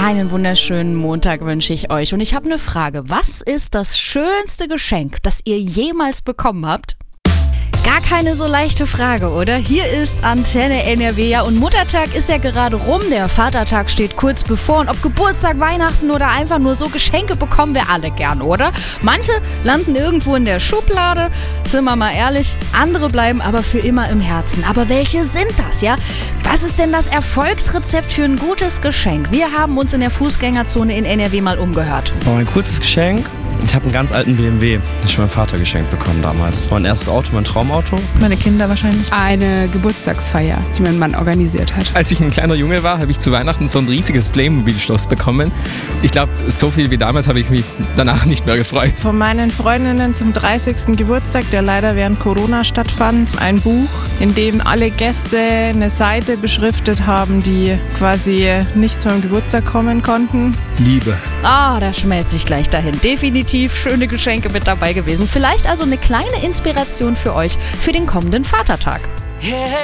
Einen wunderschönen Montag wünsche ich euch. Und ich habe eine Frage. Was ist das schönste Geschenk, das ihr jemals bekommen habt? Gar keine so leichte Frage, oder? Hier ist Antenne NRW, ja, und Muttertag ist ja gerade rum, der Vatertag steht kurz bevor und ob Geburtstag, Weihnachten oder einfach nur so, Geschenke bekommen wir alle gern, oder? Manche landen irgendwo in der Schublade, sind wir mal ehrlich, andere bleiben aber für immer im Herzen. Aber welche sind das, ja? Was ist denn das Erfolgsrezept für ein gutes Geschenk? Wir haben uns in der Fußgängerzone in NRW mal umgehört. Mein coolstes Geschenk? Ich habe einen ganz alten BMW, den ich meinem Vater geschenkt bekommen damals. Mein erstes Auto, mein Traumauto. Meine Kinder wahrscheinlich. Eine Geburtstagsfeier, die mein Mann organisiert hat. Als ich ein kleiner Junge war, habe ich zu Weihnachten so ein riesiges Playmobil-Schloss bekommen. Ich glaube, so viel wie damals habe ich mich danach nicht mehr gefreut. Von meinen Freundinnen zum 30. Geburtstag, der leider während Corona stattfand, ein Buch, in dem alle Gäste eine Seite beschriftet haben, die quasi nicht zu meinem Geburtstag kommen konnten. Liebe. Da schmelze ich gleich dahin. Definitiv schöne Geschenke mit dabei gewesen. Vielleicht also eine kleine Inspiration für euch für den kommenden Vatertag.